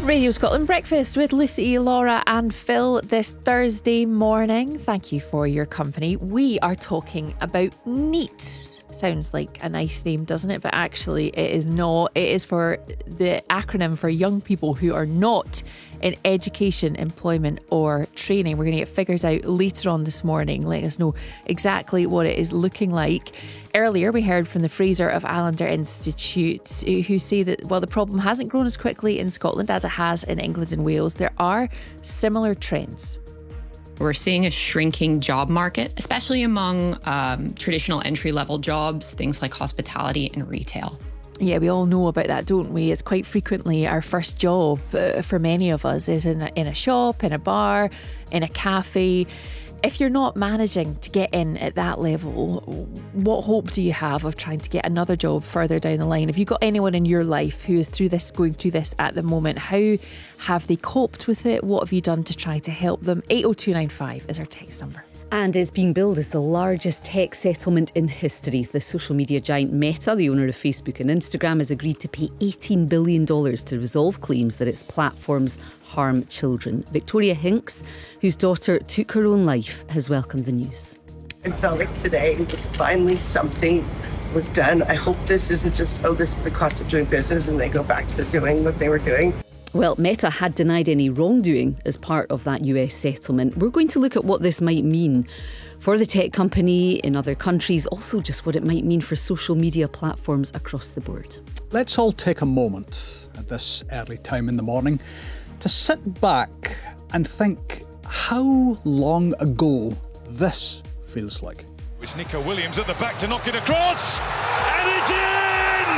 Radio Scotland Breakfast with Lucy, Laura and Phil this Thursday morning. Thank you for your company. We are talking about NEET. Sounds like a nice name, doesn't it? But actually it is not. It is for the acronym for young people who are not in education, employment or training. We're going to get figures out later on this morning, let us know exactly what it is looking like. Earlier we heard from the Fraser of Allender Institute, who say that while the problem hasn't grown as quickly in Scotland as it has in England and Wales, there are similar trends. We're seeing a shrinking job market, especially among traditional entry-level jobs, things like hospitality and retail. Yeah, we all know about that, don't we? It's quite frequently our first job for many of us is in a shop, in a bar, in a cafe. If you're not managing to get in at that level, what hope do you have of trying to get another job further down the line? Have you got anyone in your life who is going through this at the moment? How have they coped with it? What have you done to try to help them? 80295 is our text number. And is being billed as the largest tech settlement in history. The social media giant Meta, the owner of Facebook and Instagram, has agreed to pay $18 billion to resolve claims that its platforms harm children. Victoria Hinks, whose daughter took her own life, has welcomed the news. I felt like today was finally something was done. I hope this isn't just, this is the cost of doing business and they go back to doing what they were doing. Well, Meta had denied any wrongdoing as part of that US settlement. We're going to look at what this might mean for the tech company in other countries, also just what it might mean for social media platforms across the board. Let's all take a moment at this early time in the morning to sit back and think how long ago this feels like. It's Nico Williams at the back to knock it across, and it's in!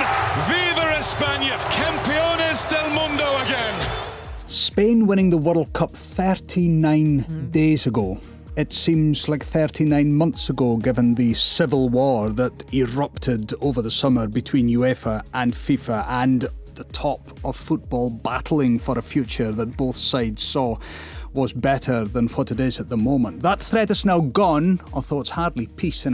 Viva España, campeones del mundo again. Spain winning the World Cup 39 days ago. It seems like 39 months ago, given the civil war that erupted over the summer between UEFA and FIFA and the top of football battling for a future that both sides saw was better than what it is at the moment. That threat is now gone, although it's hardly peace in